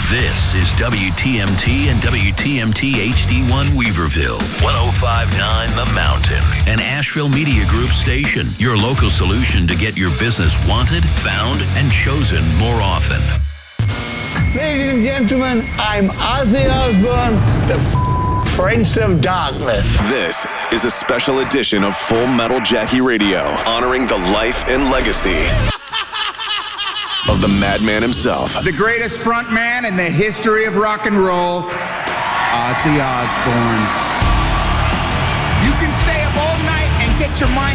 This is WTMT and WTMT HD1 Weaverville, 105.9 The Mountain, an Asheville Media Group station. Your local solution to get your business wanted, found, and chosen more often. Ladies and gentlemen, I'm Ozzy Osbourne, the Prince of Darkness. This is a special edition of Full Metal Jackie Radio, honoring the life and legacy of the madman himself. The greatest front man in the history of rock and roll, Ozzy Osbourne. You can stay up all night and get your mind